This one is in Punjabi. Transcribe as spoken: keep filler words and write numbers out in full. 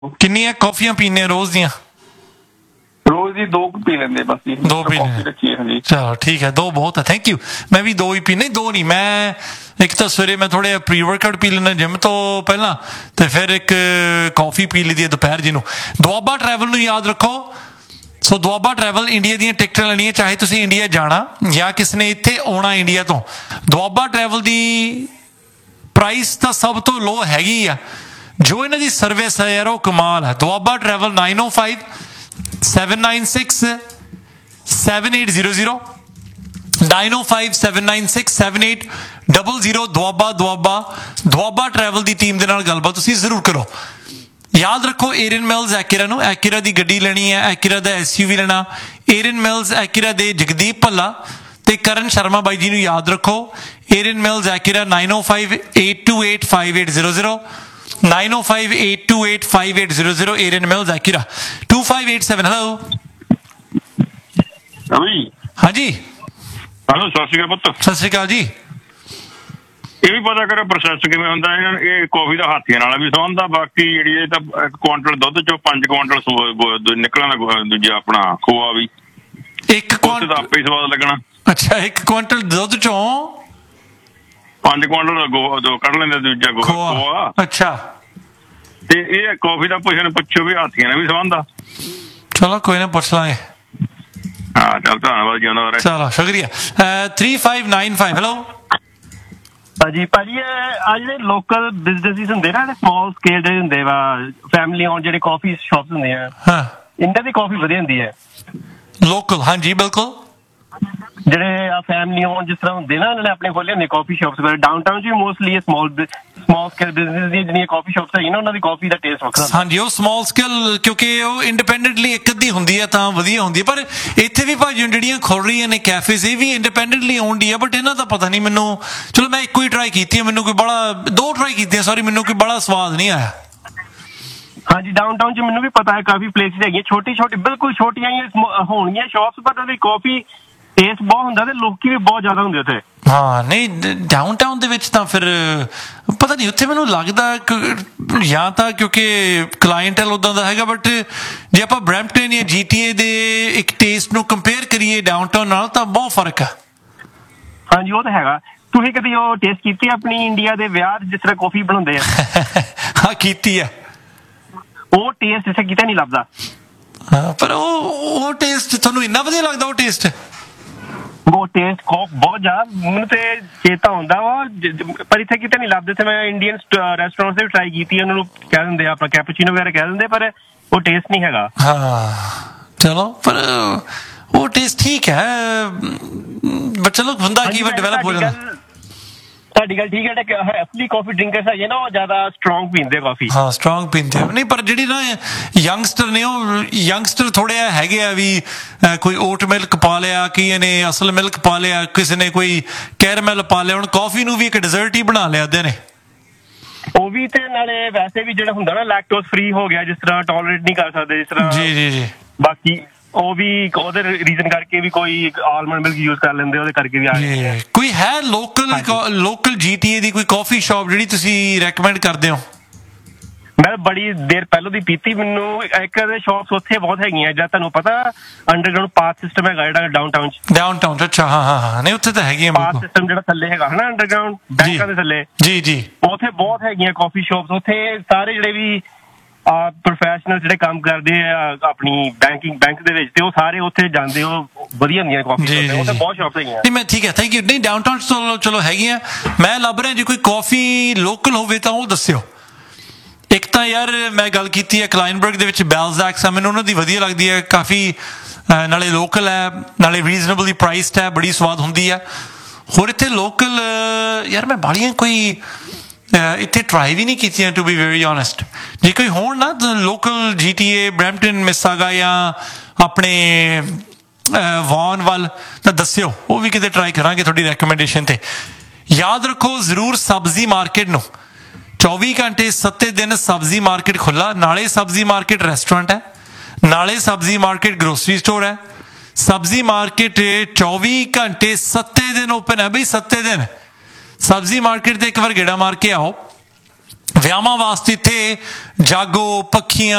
ਕਿੰਨੀਆਂ ਕੌਫੀਆਂ ਪੀਨੇ ਰੋਜ਼ ਦੀਆਂ? ਰੋਜ਼ ਦੀ ਦੋ ਪੀ ਲੈਂਦੇ ਬਸ ਜੀ। ਦੋ ਪੀਨੇ ਰੱਖੀ ਹੈ ਜੀ। ਚਲੋ ਠੀਕ ਹੈ, ਦੋ ਬਹੁਤ ਹੈ, ਥੈਂਕ ਯੂ। ਮੈਂ ਵੀ ਦੋ ਹੀ ਪੀਨੇ, ਦੋ ਨਹੀਂ, ਮੈਂ ਇੱਕ ਤਾਂ ਸਵੇਰੇ ਮੈਂ ਥੋੜ੍ਹਾ ਜਿਹਾ ਪ੍ਰੀ ਵਰਕਆਊਟ ਪੀ ਲੈਂਦਾ ਜਿਮ ਤੋਂ ਪਹਿਲਾਂ, ਤੇ ਫਿਰ ਇੱਕ ਕੌਫੀ ਪੀ ਲਈ ਦੀ ਹੈ ਦੁਪਹਿਰ ਜਿਹਨੂੰ। ਦੁਆਬਾ ਟਰੈਵਲ ਨੂੰ ਯਾਦ ਰੱਖੋ। ਸੋ ਦੁਆਬਾ ਟਰੈਵਲ ਇੰਡੀਆ ਦੀਆਂ ਟਿਕਟਾਂ ਲੈਣੀਆਂ, ਚਾਹੇ ਤੁਸੀਂ ਇੰਡੀਆ ਜਾਣਾ ਜਾਂ ਕਿਸੇ ਨੇ ਇੱਥੇ ਆਉਣਾ ਇੰਡੀਆ ਤੋਂ। ਦੁਆਬਾ ਟਰੈਵਲ ਦੀ ਪ੍ਰਾਈਸ ਤਾਂ ਸਭ ਤੋਂ ਲੋ ਹੈਗੀ ਆ, ਜੋ ਇਹਨਾਂ ਦੀ ਸਰਵਿਸ ਹੈ ਯਾਰ ਉਹ ਕਮਾਲ ਹੈ। ਦੁਆਬਾ ਟਰੈਵਲ ਨਾइन ओ five seven nine six seven eight zero zero nine ओ five seven nine six seven eight double zero. Doaba Doaba Doaba travel ਦੀ ਟੀਮ ਦੇ ਨਾਲ ਗੱਲਬਾਤ ਤੁਸੀਂ ਜ਼ਰੂਰ ਕਰੋ। ਯਾਦ ਰੱਖੋ ਏਰੀਅਨ ਮਿਲਜ਼ ਐਕਿਰਾ ਨੂੰ, ਐਕਿਰਾ ਦੀ ਗੱਡੀ ਲੈਣੀ ਹੈ, ਐਕਿਰਾ ਦਾ ਐਸ ਯੂ ਵੀ ਲੈਣਾ, ਏਰੀਅਨ ਮਿਲਜ਼ ਐਕਿਰਾ ਦੇ ਜਗਦੀਪ ਭੱਲਾ ਤੇ ਕਰਨ ਸ਼ਰਮਾ ਬਾਈ ਜੀ ਨੂੰ ਯਾਦ ਰੱਖੋ। ਏਰੀਅਨ mills ਐਕਿਰਾ nine O five eight to eight five eight zero zero nine O five eight to eight five eight zero zero. ਏਰੀਅਨ mills ਐਕਿਰਾ to five eight seven. Hello ਹਾਂਜੀ। ਹੈਲੋ ਸਤਿ ਸ਼੍ਰੀ ਅਕਾਲ ਪੁੱਤ। ਸਤਿ ਸ਼੍ਰੀ ਅਕਾਲ ਜੀ। ਇਹ ਵੀ ਪਤਾ ਕਰੋ ਪ੍ਰੋਸੈਸ ਕਿਵੇਂ ਹੁੰਦਾ। ਇਹ ਕਾਫੀ ਦਾ ਹਾਥੀਆਂ ਨਾਲ ਵੀ ਸੰਬੰਧ ਆ, ਬਾਕੀ ਜਿਹੜੀ ਇਹ ਤਾਂ ਇੱਕ ਕੁਆਂਟਲ ਦੁੱਧ ਚੋਂ ਪੰਜ ਕੁਆਂਟਲ ਨਿਕਲਣਾ, ਦੂਜਾ ਆਪਣਾ ਖੋਆ ਵੀ ਇੱਕ ਕੁਆਂਟਲ ਦਾ ਆਪੇ ਹੀ ਸਵਾਦ ਲੱਗਣਾ। ਅੱਛਾ, ਇੱਕ ਕੁਆਂਟਲ ਦੁੱਧ ਚੋਂ ਪੰਜ ਕੁਆਂਟਲ ਕੱਢ ਲੈਂਦੇ, ਦੂਜਾ ਖੋਆ। ਅੱਛਾ, ਤੇ ਇਹ ਕਾਫੀ ਦਾ ਪੁੱਛਣ ਪੁੱਛੋ ਵੀ ਹਾਥੀਆਂ ਨਾਲ ਵੀ ਸੰਬੰਧ ਆ। ਚਲੋ ਕੋਈ ਨਾ, ਪੁੱਛ ਲਾਂਗੇ। ਹਾਂ ਚੱਲ, ਧੰਨਵਾਦ ਜੀ ਉਹਨਾਂ ਦਾ। ਚਲੋ ਸ਼ੁਕਰੀਆ। Three five nine five. Hello ਭਾਜੀ ਭਾਜੀ ਆ ਜਿਹੜੇ ਲੋਕਲ ਬਿਜ਼ਨਸਿਸ ਹੁੰਦੇ ਨਾ, ਸਮਾਲ ਸਕੇਲ ਦੇ ਹੁੰਦੇ ਵਾ, ਫੈਮਿਲੀ ਓਨ ਜਿਹੜੇ ਕਾਫੀ ਸ਼ਾਪਸ ਹੁੰਦੇ ਆ, ਹਾਂ, ਇਹਨਾਂ ਦੀ ਕਾਫੀ ਵਧੀਆ ਹੁੰਦੀ ਹੈ ਲੋਕਲ। ਹਾਂਜੀ ਬਿਲਕੁਲ। ਜਿਹੜੇ ਆ ਫੈਮਿਲੀ ਓਨ ਜਿਸ ਤਰ੍ਹਾਂ ਹੁੰਦੇ ਨਾ, ਇਹਨਾਂ ਨੇ ਆਪਣੇ ਖੋਲੇ ਹੁੰਦੇ ਕਾਫੀ ਸ਼ਾਪਸ ਵਗੈਰਾ। ਡਾਊਨ ਟਾਊਨ 'ਚ ਵੀ mostly small small scale business ਦੀਆਂ ਜਿਹੜੀਆਂ ਕਾਫੀ ਸ਼ਾਪਸ ਹੈਗੀਆਂ ਨਾ, ਉਹਨਾਂ ਦੀ ਕਾਫੀ ਦਾ ਟੇਸਟ ਵੱਖਰਾ। ਹਾਂਜੀ, ਉਹ ਸਮਾਲ ਸਕੇਲ, ਕਿਉਂਕਿ ਉਹ ਇੰਡੀਪੈਂਡੈਂਟਲੀ ਇੱਕ ਅੱਧੀ ਹੁੰਦੀ ਹੈ ਤਾਂ ਵਧੀਆ ਹੁੰਦੀ ਹੈ। ਪਰ ਇੱਥੇ ਵੀ ਭਾਜੀ ਜਿਹੜੀਆਂ ਖੁੱਲ ਰਹੀਆਂ ਨੇ ਕੈਫੇਜ਼, ਇਹ ਵੀ ਇੰਡੀਪੈਂਡੈਂਟਲੀ ਓਨਡ ਹੀ ਆ, ਬਟ ਇਹਨਾਂ ਦਾ ਪਤਾ ਨਹੀਂ ਮੈਨੂੰ। ਚਲੋ ਮੈਂ ਇੱਕੋ ਹੀ ਟਰਾਈ ਕੀਤੀ ਹੈ, ਮੈਨੂੰ ਕੋਈ ਬੜਾ, ਦੋ ਟਰਾਈ ਕੀਤੀਆਂ ਸੌਰੀ, ਮੈਨੂੰ ਕੋਈ ਬੜਾ ਸਵਾਦ ਨਹੀਂ ਆਇਆ। ਹਾਂਜੀ, ਡਾਊਨ ਟਾਊਨ 'ਚ ਮੈਨੂੰ ਵੀ ਪਤਾ ਹੈ ਕਾਫੀ ਪਲੇਸਿਸ ਹੈਗੀਆਂ, ਛੋਟੀ ਛੋਟੀ ਬਿਲਕੁਲ ਛੋਟੀਆਂ ਹੀ ਹੋਣਗੀਆਂ ਸ਼ਾਪਸ, ਪਰ ਉਹਦੀ ਕਾਫੀ ਟੇਸਟ ਬਹੁਤ ਹੁੰਦਾ ਤੇ ਲੋਕੀ ਵੀ ਬਹੁਤ ਜ਼ਿਆਦਾ ਹੁੰਦੇ ਉੱਥੇ। ਹਾਂ ਨਹੀਂ, ਡਾਊਨ ਟਾਊਨ ਦੇ ਵਿੱਚ ਤਾਂ ਫਿਰ ਪਤਾ ਨਹੀਂ, ਉੱਥੇ ਮੈਨੂੰ ਲੱਗਦਾ ਜਾਂ ਤਾਂ ਕਿਉਂਕਿ ਕਲਾਇੰਟਲ ਉੱਦਾਂ ਦਾ ਹੈਗਾ, ਬਟ ਜੇ ਆਪਾਂ ਬਰੈਂਪਟਨ ਜਾਂ ਜੀ ਟੀ ਏ ਦੇ ਇੱਕ ਟੇਸਟ ਨੂੰ ਕੰਪੇਅਰ ਕਰੀਏ ਡਾਊਨ ਟਾਊਨ ਨਾਲ, ਤਾਂ ਬਹੁਤ ਫਰਕ ਆ। ਹਾਂਜੀ ਉਹ ਤਾਂ ਹੈਗਾ। ਤੁਸੀਂ ਕਦੀ ਉਹ ਟੇਸਟ ਕੀਤੀ ਆਪਣੀ ਇੰਡੀਆ ਦੇ ਵਿਆਹ ਜਿਸ ਤਰ੍ਹਾਂ ਕੌਫੀ ਬਣਾਉਂਦੇ ਆ? ਹਾਂ ਕੀਤੀ ਆ। ਉਹ ਟੇਸਟ ਇੱਥੇ ਕਿਤੇ ਨਹੀਂ ਲੱਭਦਾ। ਹਾਂ, ਪਰ ਉਹ ਉਹ ਟੇਸਟ ਤੁਹਾਨੂੰ ਇੰਨਾ ਵਧੀਆ ਲੱਗਦਾ? ਉਹ ਟੇਸਟ ਉਹ ਟੇਸਟ ਬਹੁਤ ਜ਼ਿਆਦਾ ਮੈਨੂੰ ਤੇ ਚੇਤਾ ਹੁੰਦਾ ਵਾ, ਪਰ ਇੱਥੇ ਕਿਤੇ ਨਹੀਂ ਲੱਭਦੇ। ਤੇ ਮੈਂ ਇੰਡੀਅਨ ਰੈਸਟੋਰੈਂਟ ਤੇ ਵੀ ਟਰਾਈ ਕੀਤੀ, ਉਹਨਾਂ ਨੂੰ ਕਹਿ ਦਿੰਦੇ ਆਪਣਾ ਕੈਪੂਚੀਨੋ ਵਗੈਰਾ ਕਹਿ ਦਿੰਦੇ, ਪਰ ਉਹ ਟੇਸਟ ਨਹੀਂ ਹੈਗਾ। ਹਾਂ ਚਲੋ, ਪਰ ਉਹ ਟੇਸਟ ਠੀਕ ਹੈ, ਬਟ ਚਲੋ ਹੁੰਦਾ ਕੀ ਵਾ, ਡਿਵੈਲਪ ਹੋ ਜਾਂਦਾ। ਤੁਹਾਡੀ ਗੱਲ ਠੀਕ ਹੈ, ਅਸਲੀ ਕਾਫੀ ਡਰਿੰਕਰਸ ਹੈਗੇ ਨਾ, ਉਹ ਜ਼ਿਆਦਾ ਸਟਰੋਂਗ ਪੀਂਦੇ ਕਾਫੀ। ਹਾਂ ਸਟਰੋਂਗ ਪੀਂਦੇ ਨਹੀਂ, ਪਰ ਜਿਹੜੀ ਨਾ ਯੰਗਸਟਰ ਨੇ, ਉਹ ਯੰਗਸਟਰ ਥੋੜੇ ਹੈਗੇ ਆ ਵੀ, ਕੋਈ ਓਟ ਮਿਲਕ ਪਾ ਲਿਆ, ਕਿਸੇ ਨੇ ਅਸਲ ਮਿਲਕ ਪਾ ਲਿਆ, ਕਿਸੇ ਨੇ ਕੋਈ ਕੈਰਮਲ ਪਾ ਲਿਆ। ਹੁਣ ਕਾਫੀ ਨੂੰ ਵੀ ਇੱਕ ਡਿਜ਼ਰਟ ਹੀ ਬਣਾ ਲਿਆ ਅੱਧੇ ਨੇ। ਉਹ ਵੀ ਤੇ ਨਾਲੇ ਵੈਸੇ ਵੀ ਜਿਹੜਾ ਹੁੰਦਾ ਨਾ, ਲੈਕਟੋਜ਼ ਫ੍ਰੀ ਹੋ ਗਿਆ, ਜਿਸ ਤਰ੍ਹਾਂ ਟੋਲਰੇਟ ਨਹੀਂ ਕਰ ਸਕਦੇ, ਜਿਸ ਤਰ੍ਹਾਂ। ਜੀ ਜੀ ਜੀ। ਬਾਕੀ ਉਹ ਵੀ ਉਹਦੇ ਰੀਜ਼ਨ ਕਰਕੇ ਵੀ ਕੋਈ ਆਲਮੰਡ ਮਿਲਕ ਯੂਜ਼ ਕਰ ਲੈਂਦੇ, ਉਹਦੇ ਕਰਕੇ ਵੀ ਆ ਗਿਆ। ਕੋਈ ਹੈ ਲੋਕਲ ਲੋਕਲ ਜੀ ਟੀ ਏ ਦੀ ਕੋਈ ਕਾਫੀ ਸ਼ਾਪ ਜਿਹੜੀ ਤੁਸੀਂ ਰეკਮੈਂਡ ਕਰਦੇ ਹੋ? ਮੈਂ ਬੜੀ ਦੇਰ ਪਹਿਲਾਂ ਦੀ ਪੀਤੀ, ਮੈਨੂੰ ਇੱਕ ਦੇ ਸ਼ਾਪਸ ਉੱਥੇ ਬਹੁਤ ਹੈਗੀਆਂ, ਜਾਂ ਤੁਹਾਨੂੰ ਪਤਾ ਅੰਡਰਗਰਾਉਂਡ ਪਾਥ ਸਿਸਟਮ ਹੈਗਾ ਜਿਹੜਾ ਡਾਊਨ ਟਾਊਨ 'ਚ। ਡਾਊਨ ਟਾਊਨ 'ਚ? ਅੱਛਾ, ਹਾਂ ਹਾਂ ਹਾਂ, ਨਹੀਂ ਉੱਥੇ ਤਾਂ ਹੈਗੀਆਂ ਪਾਥ ਸਿਸਟਮ ਜਿਹੜਾ ਥੱਲੇ ਹੈਗਾ ਹਨਾ, ਅੰਡਰਗਰਾਉਂਡ ਬੈਂਕਾਂ ਦੇ ਥੱਲੇ। ਜੀ ਜੀ। ਉੱਥੇ ਬਹੁਤ ਹੈਗੀਆਂ ਕਾਫੀ ਸ਼ਾਪਸ। ਉੱਥੇ ਸਾਰੇ ਜਿਹੜੇ ਵੀ ਪ੍ਰੋਫੈਸ਼ਨਲ ਜਿਹੜੇ ਕੰਮ ਕਰਦੇ ਆ ਆਪਣੀ ਬੈਂਕਿੰਗ ਬੈਂਕ ਦੇ ਵਿੱਚ, ਤੇ ਉਹ ਸਾਰੇ ਉੱਥੇ ਜਾਂਦੇ, ਉਹ ਵਧੀਆ ਹੁੰਦੀਆਂ ਕਾਫੀ ਸ਼ਾਪਸ। ਉੱਥੇ ਬਹੁਤ ਸ਼ਾਪਸ ਹੈਗੀਆਂ। ਨਹੀਂ ਮੈਂ ਠੀਕ ਹੈ, ਥੈਂਕ ਯੂ। ਨਹੀਂ ਡਾਊਨ ਟਾਊਨ 'ਚ ਚਲੋ ਚਲੋ ਹੈਗੀਆਂ, ਮੈਂ ਲੱਭ ਰਿਹਾ ਜੇ ਕੋਈ ਕਾਫੀ ਲੋਕਲ ਹੋਵੇ ਤਾਂ ਉਹ ਦੱਸਿਓ। ਇੱਕ ਤਾਂ ਯਾਰ ਮੈਂ ਗੱਲ ਕੀਤੀ ਹੈ ਕਲਾਈਨਬਰਗ ਦੇ ਵਿੱਚ ਬੈਲਜ਼ੈਕਸ ਆ, ਮੈਨੂੰ ਉਹਨਾਂ ਦੀ ਵਧੀਆ ਲੱਗਦੀ ਹੈ ਕਾਫੀ, ਨਾਲੇ ਲੋਕਲ ਹੈ, ਨਾਲੇ ਰੀਜ਼ਨੇਬਲੀ ਪ੍ਰਾਈਸਡ ਹੈ, ਬੜੀ ਸਵਾਦ ਹੁੰਦੀ ਹੈ। ਹੋਰ ਇੱਥੇ ਲੋਕਲ ਯਾਰ ਮੈਂ ਬਾਹਲੀਆਂ ਕੋਈ ਇੱਥੇ ਟਰਾਈ ਵੀ ਨਹੀਂ ਕੀਤੀਆਂ, ਟੂ ਬੀ ਵੈਰੀ ਓਨੈਸਟ। ਜੇ ਕੋਈ ਹੋਣ ਨਾ ਲੋਕਲ ਜੀ ਟੀ ਏ, ਬਰੈਂਪਟਨ, ਮਿਸਾਗਾ ਜਾਂ ਆਪਣੇ ਵੌਨ ਵੱਲ, ਤਾਂ ਦੱਸਿਓ, ਉਹ ਵੀ ਕਿਤੇ ਟਰਾਈ ਕਰਾਂਗੇ ਤੁਹਾਡੀ ਰੈਕਮੈਂਡੇਸ਼ਨ 'ਤੇ। ਯਾਦ ਰੱਖੋ ਜ਼ਰੂਰ ਸਬਜ਼ੀ ਮਾਰਕੀਟ ਨੂੰ, ਚੌਵੀ ਘੰਟੇ ਸੱਤੇ ਦਿਨ ਸਬਜ਼ੀ ਮਾਰਕੀਟ ਖੁੱਲ੍ਹਾ, ਨਾਲੇ ਸਬਜ਼ੀ ਮਾਰਕੀਟ ਰੈਸਟੋਰੈਂਟ ਹੈ, ਨਾਲੇ ਸਬਜ਼ੀ ਮਾਰਕੀਟ ਗਰੋਸਰੀ ਸਟੋਰ ਹੈ। ਸਬਜ਼ੀ ਮਾਰਕੀਟ ਚੌਵੀ ਘੰਟੇ ਸੱਤੇ ਦਿਨ ਓਪਨ ਹੈ ਬਈ, ਸੱਤੇ ਦਿਨ। ਸਬਜ਼ੀ ਮਾਰਕੀਟ 'ਤੇ ਇੱਕ ਵਾਰ ਗੇੜਾ ਮਾਰ ਕੇ ਆਓ। ਵਿਆਹਾਂ ਵਾਸਤੇ ਇੱਥੇ ਜਾਗੋ, ਪੱਖੀਆਂ